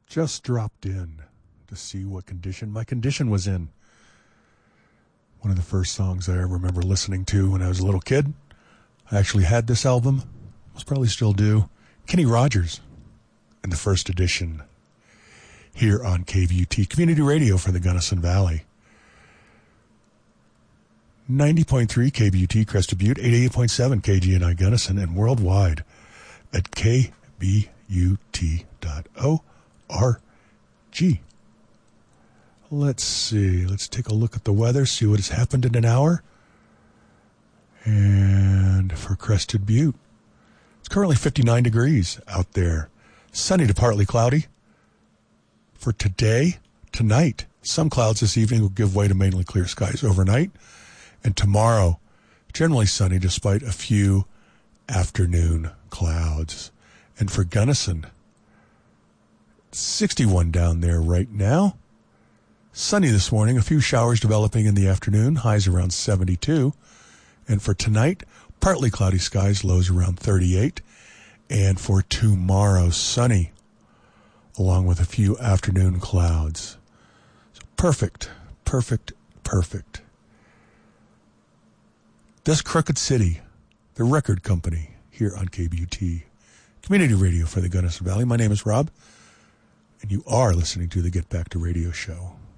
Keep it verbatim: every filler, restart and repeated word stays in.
just dropped in to see what condition my condition was in. One of the first songs I remember listening to when I was a little kid. I actually had this album, most probably still do. Kenny Rogers in the first edition here on K V U T, Community Radio for the Gunnison Valley. ninety point three K V U T Crested Butte, eighty-eight point seven K G N I Gunnison, and worldwide at K B U T dot org. Let's see. Let's take a look at the weather, see what has happened in an hour. And for Crested Butte, it's currently fifty-nine degrees out there. Sunny to partly cloudy. For today, tonight, some clouds this evening will give way to mainly clear skies overnight. And tomorrow, generally sunny despite a few afternoon clouds. And for Gunnison, sixty-one down there right now. Sunny this morning, a few showers developing in the afternoon, highs around seventy-two. And for tonight, partly cloudy skies, lows around thirty-eight. And for tomorrow, sunny, along with a few afternoon clouds. So perfect, perfect, perfect. This Crooked City, the record company here on K B U T, Community Radio for the Gunnison Valley. My name is Rob, and you are listening to the Get Back to Radio show.